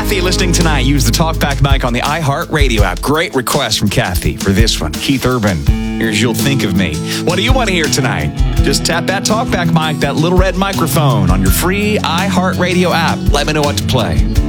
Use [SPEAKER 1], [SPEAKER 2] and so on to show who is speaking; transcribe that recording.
[SPEAKER 1] Kathy listening tonight, use the TalkBack mic on the iHeartRadio app. Great request from Kathy for this one. Keith Urban, here's You'll Think of Me. What do you want to hear tonight? Just tap that TalkBack mic, that little red microphone on your free iHeartRadio app. Let me know what to play.